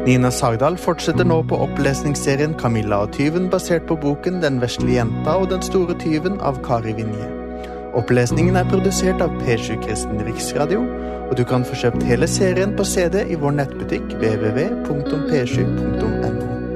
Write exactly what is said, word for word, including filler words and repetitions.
Nina Sagdahl fortsetter nå på opplesningsserien Camilla og tyven, basert på boken Den vesle jenta og den store tyven av Kari Vinje. Opplesningen er produsert av P sju Kristen Riksradio, og du kan få kjøpt hele serien på C D i vår nettbutikk w w w punktum p sju punktum n o.